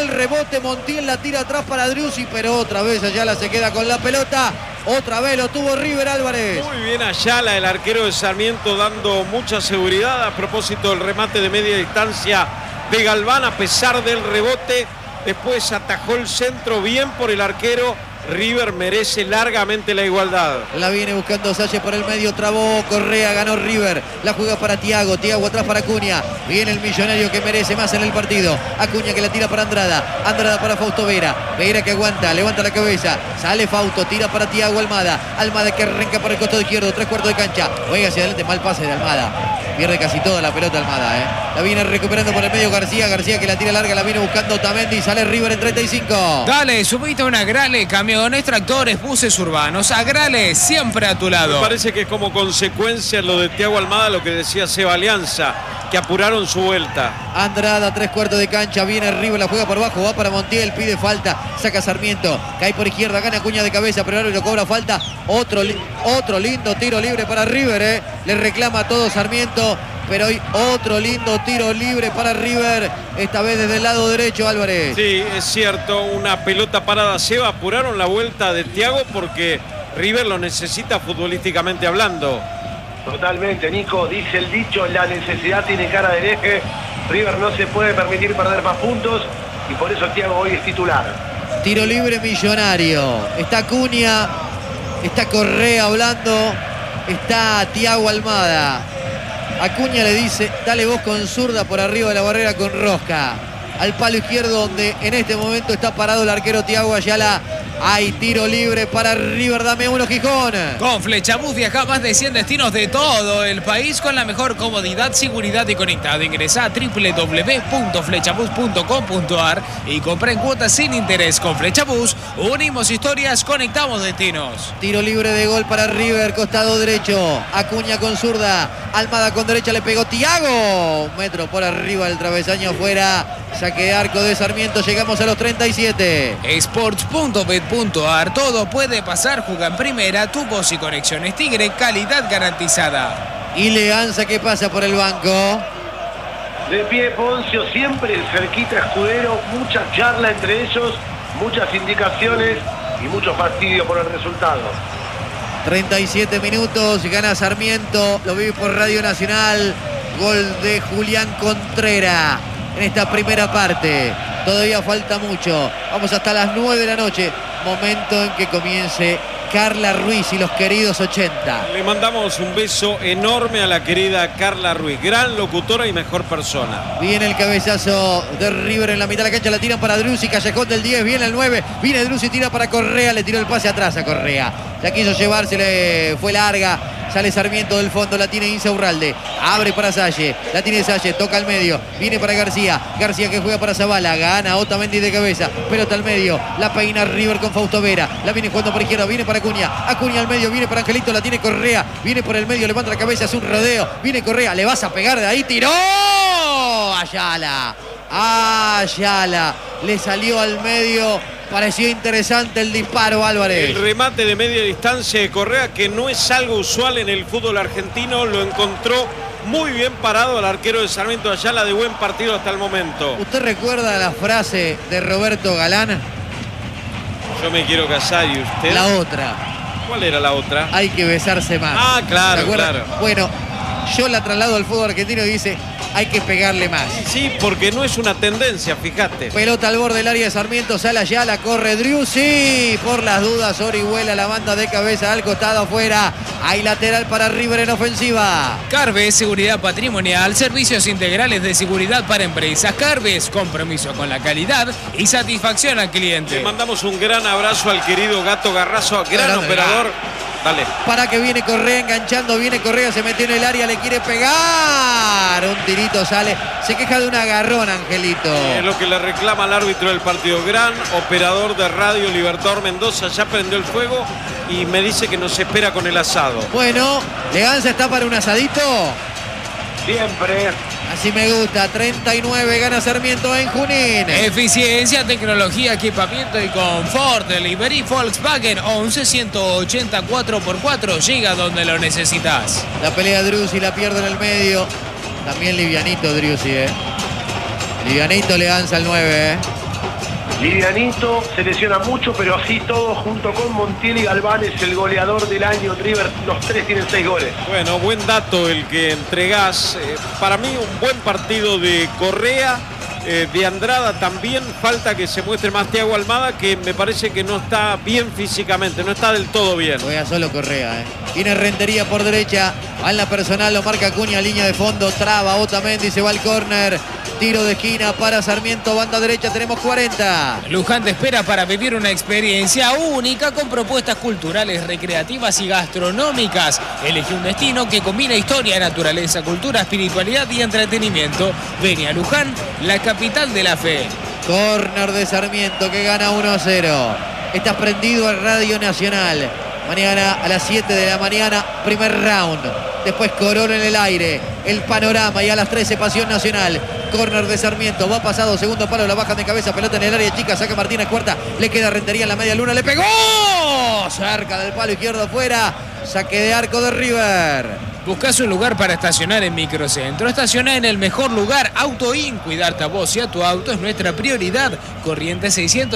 el rebote, Montiel la tira atrás para Driussi, pero otra vez Ayala se queda con la pelota. Otra vez lo tuvo River Álvarez. Muy bien Ayala, el arquero de Sarmiento, dando mucha seguridad a propósito del remate de media distancia de Galván, a pesar del rebote. Después atajó el centro bien por el arquero. River merece largamente la igualdad. La viene buscando Salle por el medio, trabó Correa, ganó River. La juega para Thiago, Thiago atrás para Acuña. Viene el millonario que merece más en el partido. Acuña que la tira para Andrada. Andrada para Fausto Vera. Vera que aguanta, levanta la cabeza. Sale Fausto, tira para Thiago Almada. Almada que arranca por el costado izquierdo, 3/4 de cancha. Juega hacia adelante, mal pase de Almada. Pierde casi toda la pelota Almada, La viene recuperando por el medio García. García que la tira larga, la viene buscando Otamendi. Sale River en 35. Dale, subite a una Grale, camiones, tractores, buses urbanos. Agrale, siempre a tu lado. Me parece que es como consecuencia lo de Thiago Almada, lo que decía Seba Alianza, que apuraron su vuelta. Andrada, 3/4 de cancha, viene River, la juega por abajo, va para Montiel, pide falta, saca Sarmiento, cae por izquierda, gana Acuña de cabeza, pero ahora lo cobra falta. Otro lindo tiro libre para River, le reclama todo Sarmiento, pero hoy otro lindo tiro libre para River, esta vez desde el lado derecho, Álvarez. Sí, es cierto, una pelota parada. Seba, apuraron la vuelta de Thiago porque River lo necesita futbolísticamente hablando. Totalmente, Nico, dice el dicho, la necesidad tiene cara del eje. River no se puede permitir perder más puntos y por eso Thiago hoy es titular. Tiro libre Millonario. Está Acuña, está Correa hablando, está Thiago Almada. Acuña le dice, dale vos con zurda por arriba de la barrera con rosca. Al palo izquierdo donde en este momento está parado el arquero Thiago Ayala. Hay tiro libre para River, dame uno Gijón. Con Flechabús viaja a más de 100 destinos de todo el país con la mejor comodidad, seguridad y conectado. Ingresa a www.flechabús.com.ar y compra en cuotas sin interés. Con Flechabús unimos historias, conectamos destinos. Tiro libre de gol para River, costado derecho. Acuña con zurda, Almada con derecha, le pegó Thiago. 1 metro por arriba del travesaño, fuera. Saque de arco de Sarmiento, llegamos a los 37. Sports.bet.ar, todo puede pasar, juega en primera, tu voz y conexiones Tigre, calidad garantizada. Y Leganza que pasa por el banco. De pie Poncio, siempre cerquita Escudero, mucha charla entre ellos, muchas indicaciones y mucho fastidio por el resultado. 37 minutos, gana Sarmiento, lo vive por Radio Nacional. Gol de Julián Contreras en esta primera parte. Todavía falta mucho. Vamos hasta las 9 de la noche. Momento en que comience Carla Ruiz y los queridos 80. Le mandamos un beso enorme a la querida Carla Ruiz. Gran locutora y mejor persona. Viene el cabezazo de River en la mitad de la cancha. La tiran para Driussi. Callejón del 10. Viene el 9. Viene Driussi. Tira para Correa. Le tiró el pase atrás a Correa. La quiso llevarse. Le fue larga. Sale Sarmiento del fondo, la tiene Insaurralde. Abre para Salle, la tiene Salle, toca al medio. Viene para García. García que juega para Zavala. Gana Otamendi de cabeza. Pelota al medio. La peina River con Fausto Vera. La viene jugando por izquierda. Viene para Acuña. Acuña al medio. Viene para Angelito. La tiene Correa. Viene por el medio. Levanta la cabeza. Hace un rodeo. Viene Correa. Le vas a pegar de ahí. ¡Tiró! Ayala. Ayala. Le salió al medio. Pareció interesante el disparo, Álvarez. El remate de media distancia de Correa, que no es algo usual en el fútbol argentino, lo encontró muy bien parado al arquero de Sarmiento Ayala, de buen partido hasta el momento. ¿Usted recuerda la frase de Roberto Galán? Yo me quiero casar, ¿y usted? La otra. ¿Cuál era la otra? Hay que besarse más. Ah, claro, claro. Bueno, yo la traslado al fútbol argentino y dice, hay que pegarle más. Sí, porque no es una tendencia, fíjate. Pelota al borde del área de Sarmiento, sale allá, la corre Driussi. Por las dudas, Orihuela la manda de cabeza al costado afuera. Hay lateral para River en ofensiva. Carves, seguridad patrimonial, servicios integrales de seguridad para empresas. Carves, compromiso con la calidad y satisfacción al cliente. Le mandamos un gran abrazo al querido Gato Garrazo, gran operador. Dale. Para que viene Correa enganchando, viene Correa, se metió en el área, le quiere pegar. Un tirito sale, se queja de un agarrón, Angelito. Es lo que le reclama al árbitro del partido. Gran operador de radio, Libertador Mendoza, ya prendió el fuego y me dice que nos espera con el asado. Bueno, Leganza está para un asadito. Siempre. Así me gusta, 39 gana Sarmiento en Junín. Eficiencia, tecnología, equipamiento y confort. Delivery Volkswagen 11 4x4. Llega donde lo necesitas. La pelea Driussi, la pierde en el medio. También livianito Driussi, Livianito Leganza al 9, livianito, se lesiona mucho, pero así todo, junto con Montiel y Galván, es el goleador del año. River, los tres tienen 6 goles. Bueno, buen dato el que entregás. Para mí un buen partido de Correa, de Andrada también. Falta que se muestre más Thiago Almada, que me parece que no está bien físicamente, no está del todo bien. Juega solo Correa, Viene Rentería por derecha, va en la personal, lo marca Acuña, línea de fondo, traba Otamendi, se va al córner. Tiro de esquina para Sarmiento, banda derecha, tenemos 40. Luján te espera para vivir una experiencia única con propuestas culturales, recreativas y gastronómicas. Elige un destino que combina historia, naturaleza, cultura, espiritualidad y entretenimiento. Ven a Luján, la capital de la fe. Córner de Sarmiento que gana 1-0. Estás prendido a Radio Nacional. Mañana a las 7 de la mañana, primer round. Después Corona en el aire. El panorama y a las 13 Pasión Nacional. Córner de Sarmiento. Va pasado, segundo palo, la bajan de cabeza. Pelota en el área chica. Saca Martínez Cuarta. Le queda Rentería en la media luna. Le pegó. Cerca del palo izquierdo afuera. Saque de arco de River. Buscás un lugar para estacionar en Microcentro. Estacioná en el mejor lugar, AutoIn. Cuidarte a vos y a tu auto es nuestra prioridad. Corriente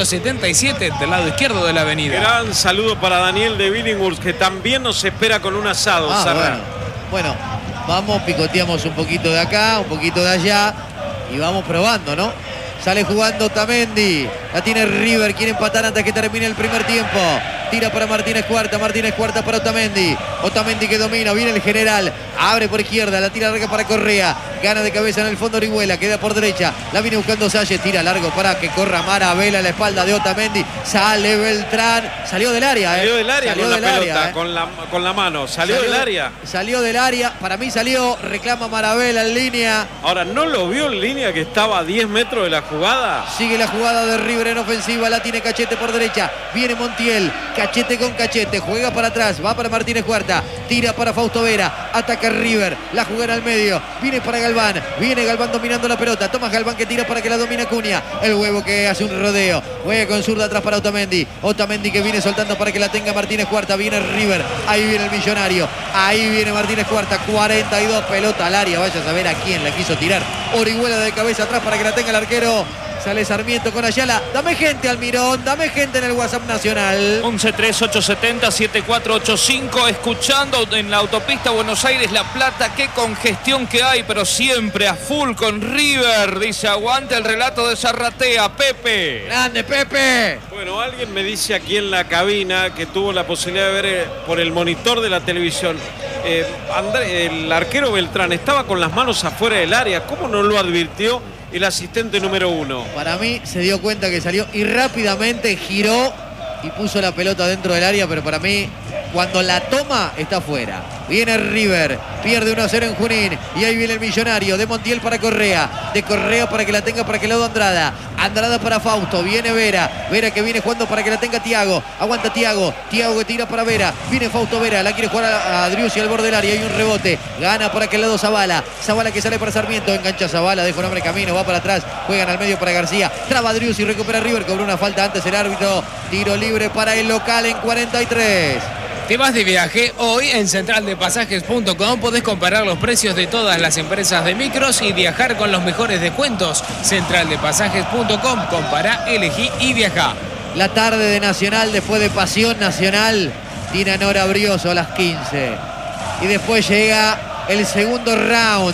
677 del lado izquierdo de la avenida. Gran saludo para Daniel de Billinghurst, que también nos espera con un asado. Bueno, vamos, picoteamos un poquito de acá, un poquito de allá y vamos probando, ¿no? Sale jugando Otamendi. La tiene River. Quiere empatar antes que termine el primer tiempo. Tira para Martínez Cuarta. Martínez Cuarta para Otamendi. Otamendi que domina. Viene el general. Abre por izquierda. La tira larga para Correa. Gana de cabeza en el fondo Orihuela. Queda por derecha. La viene buscando Salles. Tira largo para que corra Maravela a la espalda de Otamendi. Sale Beltrán. Salió del área. Salió del área salió con del la pelota. área, con la mano. Salió del área. Salió del área. Para mí salió. Reclama Maravela en línea. Ahora, ¿no lo vio en línea que estaba a 10 metros de la jugada? Sigue la jugada de River en ofensiva. La tiene Cachete por derecha. Viene Montiel. Cachete con Cachete. Juega para atrás. Va para Martínez Cuarta. Tira para Fausto Vera. Ataca River. La jugada al medio. Viene para Galván. Viene Galván dominando la pelota. Toma Galván que tira para que la domine Acuña. El huevo que hace un rodeo. Juega con zurda atrás para Otamendi. Otamendi que viene soltando para que la tenga Martínez Cuarta. Viene River. Ahí viene el millonario. Ahí viene Martínez Cuarta. 42. Pelota al área. Vaya a saber a quién la quiso tirar. Orihuela de cabeza atrás para que la tenga el arquero. Sale Sarmiento con Ayala. Dame gente, Almirón. Dame gente en el WhatsApp nacional. 113870-7485. Escuchando en la autopista Buenos Aires-La Plata. Qué congestión que hay, pero siempre a full con River. Dice, aguante el relato de Zarratea. Pepe. Grande, Pepe. Bueno, alguien me dice aquí en la cabina que tuvo la posibilidad de ver por el monitor de la televisión. El arquero Beltrán estaba con las manos afuera del área. ¿Cómo no lo advirtió el asistente número 1? Para mí se dio cuenta que salió y rápidamente giró y puso la pelota dentro del área, pero para mí cuando la toma está afuera. Viene River, pierde 1-0 en Junín y ahí viene el millonario de Montiel para Correa, de Correa para que la tenga para que lado Andrada, Andrada para Fausto, viene Vera, Vera que viene jugando para que la tenga Thiago, aguanta Thiago, Thiago que tira para Vera, viene Fausto Vera, la quiere jugar a Driussi al borde del área, hay un rebote, gana por aquel lado Zavala, Zavala que sale para Sarmiento, engancha Zavala, deja un hombre camino, va para atrás, juegan al medio para García, traba Driussi, recupera River, cobró una falta antes el árbitro, tiro libre para el local en 43. ¿Te vas de viaje? Hoy en centraldepasajes.com podés comparar los precios de todas las empresas de micros y viajar con los mejores descuentos. Centraldepasajes.com, compará, elegí y viajá. La tarde de Nacional, después de Pasión Nacional, tiene a Nora Brioso a las 15. Y después llega el segundo round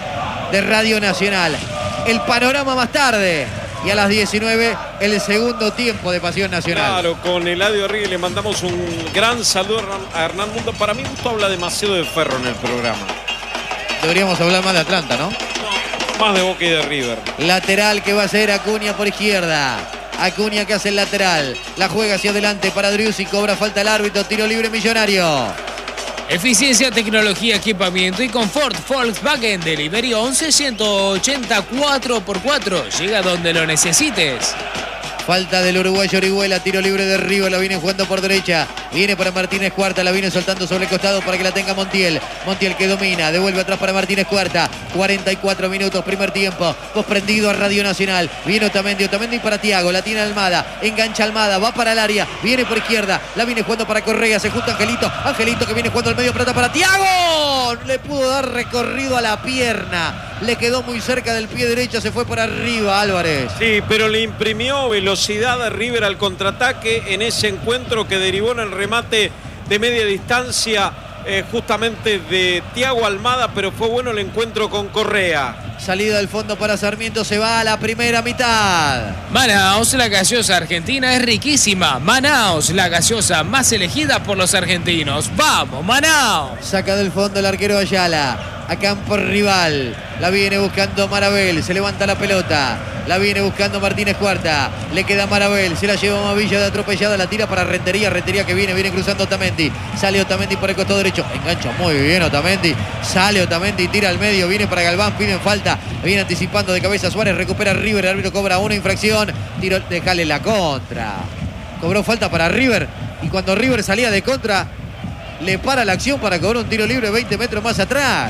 de Radio Nacional. El panorama más tarde. Y a las 19, el segundo tiempo de Pasión Nacional. Claro, con Eladio Arrigue le mandamos un gran saludo a Hernán Mundo. Para mí, justo habla demasiado de Ferro en el programa. Deberíamos hablar más de Atlanta, ¿no? No, más de Boca y de River. Lateral que va a ser Acuña por izquierda. Acuña que hace el lateral. La juega hacia adelante para Driussi. Cobra falta el árbitro. Tiro libre Millonario. Eficiencia, tecnología, equipamiento y confort. Volkswagen Delivery 11 180 4x4. Llega donde lo necesites. Falta del uruguayo Orihuela, tiro libre de River, la viene jugando por derecha. Viene para Martínez Cuarta, la viene soltando sobre el costado para que la tenga Montiel. Montiel que domina, devuelve atrás para Martínez Cuarta. 44 minutos, primer tiempo. Vos prendido a Radio Nacional. Viene Otamendi, Otamendi para Thiago, la tiene Almada. Engancha Almada, va para el área. Viene por izquierda, la viene jugando para Correa. Se junta Angelito, Angelito que viene jugando al medio, plata para Thiago. no le pudo dar recorrido a la pierna. Le quedó muy cerca del pie derecho, se fue por arriba Álvarez. Sí, pero le imprimió velocidad a River al contraataque en ese encuentro que derivó en el remate de media distancia justamente de Thiago Almada, pero fue bueno el encuentro con Correa. Salida del fondo para Sarmiento, se va a la primera mitad. Manaos, la gaseosa argentina es riquísima. Manaos, la gaseosa más elegida por los argentinos. ¡Vamos, Manaos! Saca del fondo el arquero Ayala. A campo rival. La viene buscando Marabel. Se levanta la pelota. La viene buscando Martínez Cuarta. Le queda Marabel. Se la lleva Mavilla de atropellada. La tira para Rentería. Rentería que viene cruzando Otamendi. Sale Otamendi por el costado derecho. Engancha muy bien Otamendi. Sale Otamendi. Tira al medio. Viene para Galván. Piden falta. Viene anticipando de cabeza Suárez. Recupera River. El árbitro cobra una infracción. Tiro. Dejale la contra. Cobró falta para River. Y cuando River salía de contra, le para la acción para cobrar un tiro libre 20 metros más atrás.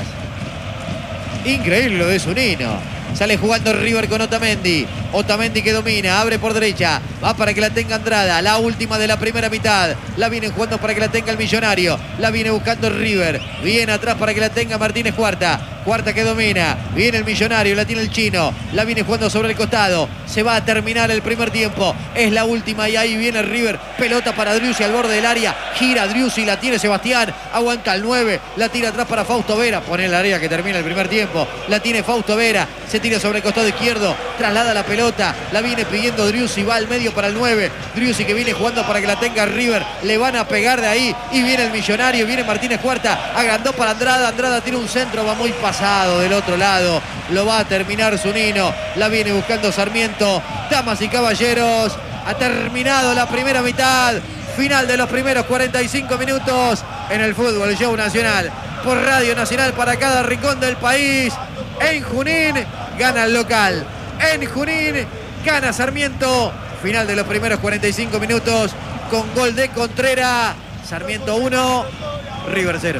Increíble lo de Zunino. Sale jugando River con Otamendi. Otamendi que domina, abre por derecha. Va para que la tenga Andrada. La última de la primera mitad. La viene jugando para que la tenga el Millonario. La viene buscando River. Viene atrás para que la tenga Martínez Cuarta. Cuarta que domina. Viene el Millonario, la tiene el Chino. La viene jugando sobre el costado. Se va a terminar el primer tiempo. Es la última y ahí viene River. Pelota para Driussi al borde del área. Gira Driussi, la tiene Sebastián. Aguanta el 9. La tira atrás para Fausto Vera. Pone en el área que termina el primer tiempo. La tiene Fausto Vera. Se tira sobre el costado izquierdo. Traslada la pelota. La viene pidiendo Driussi. Va al medio para el 9. Driussi que viene jugando para que la tenga River. Le van a pegar de ahí. Y viene el Millonario. Viene Martínez Cuarta. Agrandó para Andrada. Andrada tiene un centro. Va muy pasado del otro lado. Lo va a terminar Zunino. La viene buscando Sarmiento. Damas y caballeros, ha terminado la primera mitad. Final de los primeros 45 minutos en el Fútbol Show Nacional. Por Radio Nacional para cada rincón del país. En Junín gana el local. En Junín gana Sarmiento. Final de los primeros 45 minutos con gol de Contreras. Sarmiento 1, River 0.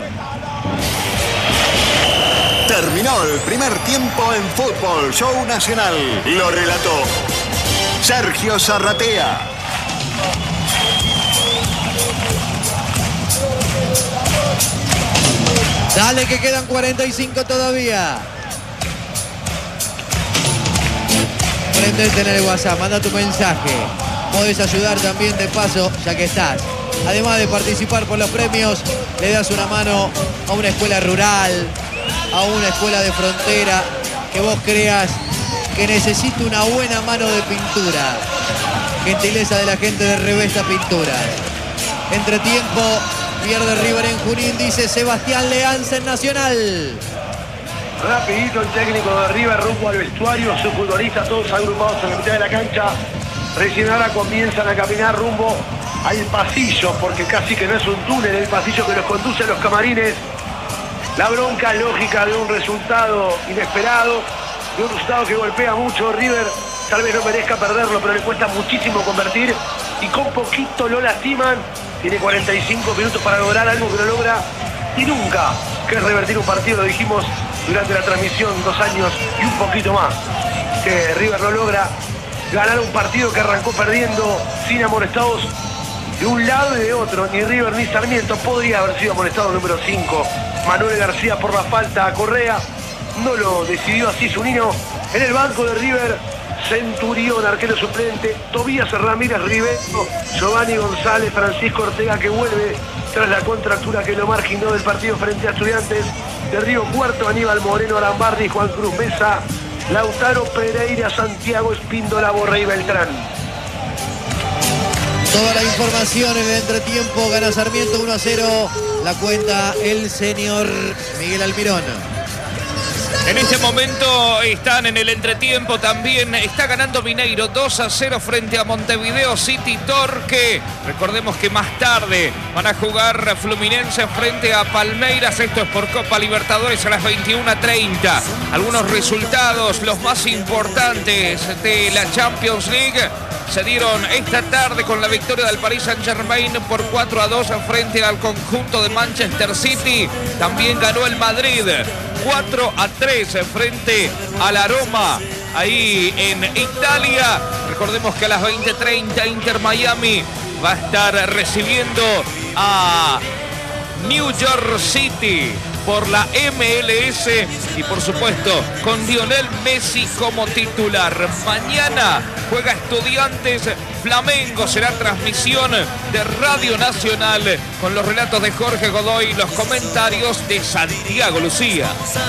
Terminó el primer tiempo en Fútbol Show Nacional. Lo relató Sergio Zarratea. Dale que quedan 45 todavía. Prendete en el WhatsApp, manda tu mensaje. Podés ayudar también de paso, ya que estás. Además de participar por los premios, le das una mano a una escuela rural, a una escuela de frontera que vos creas que necesita una buena mano de pintura. Gentileza de la gente de Revesta Pinturas. Entretiempo, pierde River en Junín, dice Sebastián Leanza en Nacional. Rapidito el técnico de River rumbo al vestuario, sus futbolistas todos agrupados en la mitad de la cancha. Recién ahora comienzan a caminar rumbo al pasillo, porque casi que no es un túnel, el pasillo que los conduce a los camarines. La bronca lógica de un resultado inesperado, de un resultado que golpea mucho. River tal vez no merezca perderlo, pero le cuesta muchísimo convertir y con poquito lo lastiman. Tiene 45 minutos para lograr algo que no logra y nunca, que es revertir un partido. Lo dijimos durante la transmisión, 2 años y un poquito más, que River no logra ganar un partido que arrancó perdiendo sin amonestados de un lado y de otro. Ni River ni Sarmiento. Podría haber sido amonestado el número 5, Manuel García, por la falta a Correa. No lo decidió así Zunino. En el banco de River, Centurión, arquero suplente, Tobías Ramírez Rivero, Giovanni González, Francisco Ortega, que vuelve tras la contractura que lo marginó del partido frente a Estudiantes de Río Cuarto, Aníbal Moreno, Arambardi, Juan Cruz Mesa, Lautaro Pereira, Santiago Espíndola, Borré y Beltrán. Toda la información en el entretiempo. Gana Sarmiento 1-0. La cuenta el señor Miguel Almirón. En este momento están en el entretiempo también. Está ganando Mineiro 2-0 frente a Montevideo City Torque. Recordemos que más tarde van a jugar Fluminense frente a Palmeiras. Esto es por Copa Libertadores a las 21:30. Algunos resultados, los más importantes de la Champions League, se dieron esta tarde con la victoria del Paris Saint-Germain por 4-2 frente al conjunto de Manchester City. También ganó el Madrid 4-3 frente al Aroma ahí en Italia. Recordemos que a las 20:30 Inter Miami va a estar recibiendo a New York City. por la MLS y por supuesto con Lionel Messi como titular. Mañana juega Estudiantes Flamengo, será transmisión de Radio Nacional con los relatos de Jorge Godoy y los comentarios de Santiago Lucía.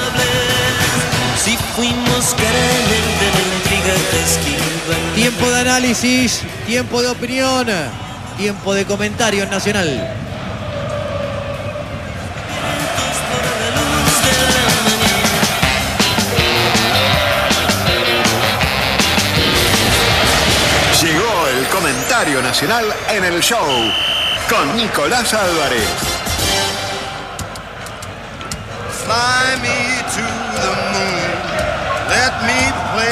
Si fuimos claramente la intriga te esquiva. Tiempo de análisis, tiempo de opinión, tiempo de comentario en Nacional. Llegó el comentario nacional en el show con Nicolás Álvarez. Fly me to the moon, let me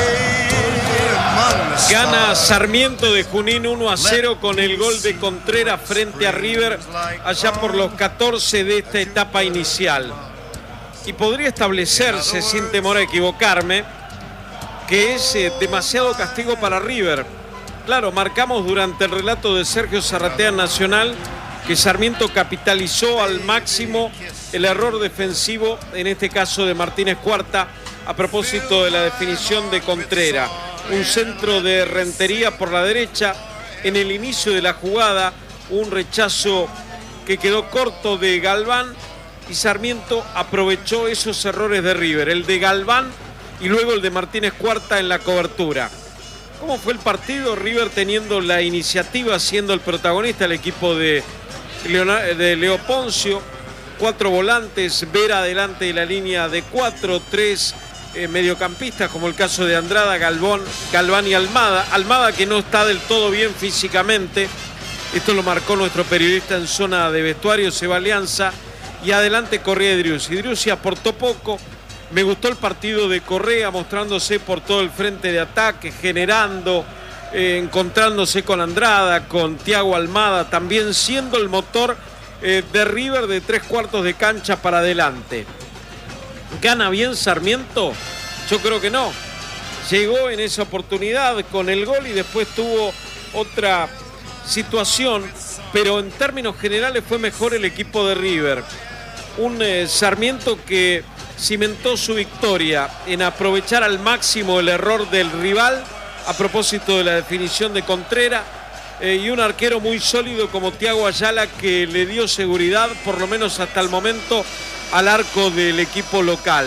play among the stars. Gana Sarmiento de Junín 1-0 con el gol de Contreras frente a River allá por los 14 de esta etapa inicial. Y podría establecerse, sin temor a equivocarme, que es demasiado castigo para River. Claro, marcamos durante el relato de Sergio Zarratea Nacional que Sarmiento capitalizó al máximo el error defensivo, en este caso de Martínez Cuarta, a propósito de la definición de Contreras. Un centro de Rentería por la derecha, en el inicio de la jugada, un rechazo que quedó corto de Galván y Sarmiento aprovechó esos errores de River, el de Galván y luego el de Martínez Cuarta en la cobertura. ¿Cómo fue el partido? River teniendo la iniciativa, siendo el protagonista, el equipo de Leo Poncio, 4 volantes, Vera adelante de la línea de 4, 3 mediocampistas, como el caso de Andrada, Galván y Almada. Almada que no está del todo bien físicamente, esto lo marcó nuestro periodista en zona de vestuario, Seba Alianza, y adelante Correa y Driussi. Driussi aportó poco. Me gustó el partido de Correa, mostrándose por todo el frente de ataque, generando, encontrándose con Andrada, con Thiago Almada, también siendo el motor de River de 3/4 de cancha para adelante. ¿Gana bien Sarmiento? Yo creo que no. Llegó en esa oportunidad con el gol y después tuvo otra situación, pero en términos generales fue mejor el equipo de River. Un Sarmiento que cimentó su victoria en aprovechar al máximo el error del rival a propósito de la definición de Contreras, y un arquero muy sólido como Thiago Ayala que le dio seguridad, por lo menos hasta el momento, al arco del equipo local.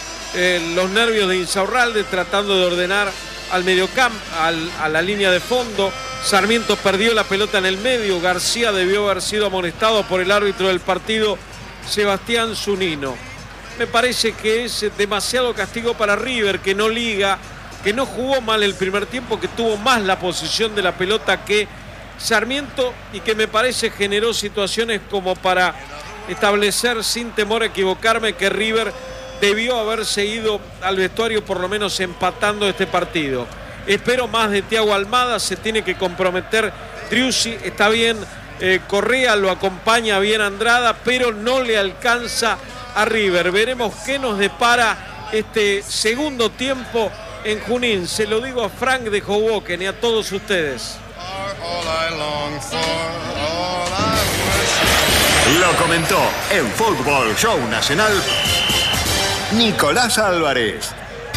Los nervios de Insaurralde tratando de ordenar al mediocampo, a la línea de fondo. Sarmiento perdió la pelota en el medio. García debió haber sido amonestado por el árbitro del partido, Sebastián Zunino. Me parece que es demasiado castigo para River, que no liga, que no jugó mal el primer tiempo, que tuvo más la posición de la pelota que Sarmiento y que me parece generó situaciones como para establecer, sin temor a equivocarme, que River debió haberse ido al vestuario por lo menos empatando este partido. Espero más de Thiago Almada, se tiene que comprometer Driussi, está bien Correa, lo acompaña bien Andrada, pero no le alcanza a River. Veremos qué nos depara este segundo tiempo en Junín. Se lo digo a Frank de Hoboken y a todos ustedes. Lo comentó en Fútbol Show Nacional Nicolás Álvarez.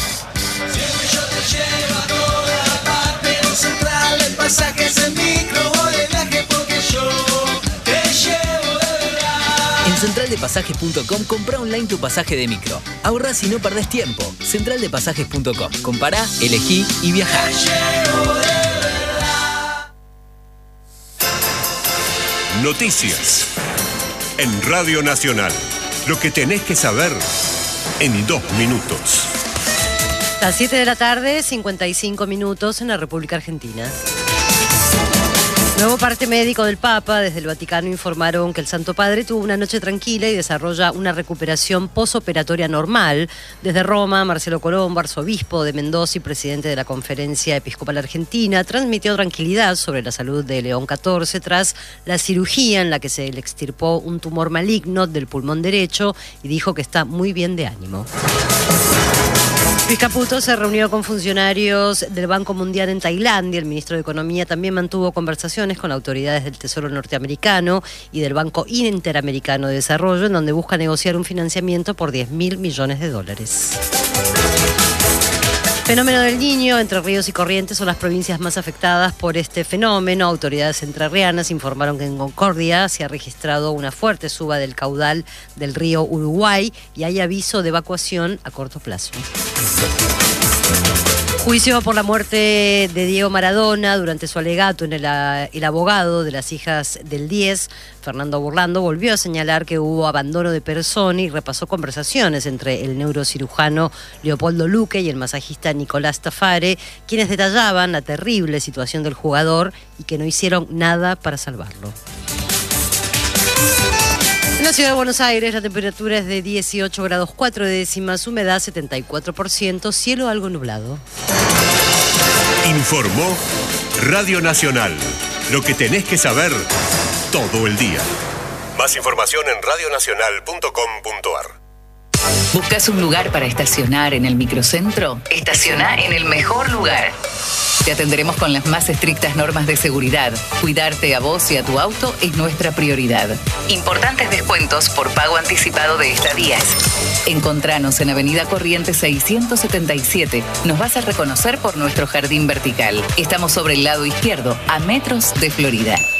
En centraldepasajes.com compra online tu pasaje de micro. Ahorrás y no perdés tiempo. Centraldepasajes.com. Compará, elegí y viajá. Noticias en Radio Nacional. Lo que tenés que saber en 2 minutos. Las 7 de la tarde, 55 minutos en la República Argentina. Nuevo parte médico del Papa. Desde el Vaticano informaron que el Santo Padre tuvo una noche tranquila y desarrolla una recuperación posoperatoria normal. Desde Roma, Marcelo Colombo, arzobispo de Mendoza y presidente de la Conferencia Episcopal Argentina, transmitió tranquilidad sobre la salud de León XIV tras la cirugía en la que se le extirpó un tumor maligno del pulmón derecho y dijo que está muy bien de ánimo. Luis Caputo se reunió con funcionarios del Banco Mundial en Tailandia. El ministro de Economía también mantuvo conversaciones con autoridades del Tesoro norteamericano y del Banco Interamericano de Desarrollo, en donde busca negociar un financiamiento por $10.000 millones. Fenómeno del Niño. Entre Ríos y Corrientes son las provincias más afectadas por este fenómeno. Autoridades entrerrianas informaron que en Concordia se ha registrado una fuerte suba del caudal del río Uruguay y hay aviso de evacuación a corto plazo. Juicio por la muerte de Diego Maradona. Durante su alegato, el abogado de las hijas del 10, Fernando Burlando, volvió a señalar que hubo abandono de persona y repasó conversaciones entre el neurocirujano Leopoldo Luque y el masajista Nicolás Tafare, quienes detallaban la terrible situación del jugador y que no hicieron nada para salvarlo. En la ciudad de Buenos Aires la temperatura es de 18 grados 4 décimas, humedad 74%, cielo algo nublado. Informó Radio Nacional. Lo que tenés que saber todo el día. Más información en radionacional.com.ar. ¿Buscas un lugar para estacionar en el microcentro? Estaciona en el mejor lugar. Te atenderemos con las más estrictas normas de seguridad. Cuidarte a vos y a tu auto es nuestra prioridad. Importantes descuentos por pago anticipado de estadías. Encontranos en Avenida Corrientes 677. Nos vas a reconocer por nuestro jardín vertical. Estamos sobre el lado izquierdo, a metros de Florida.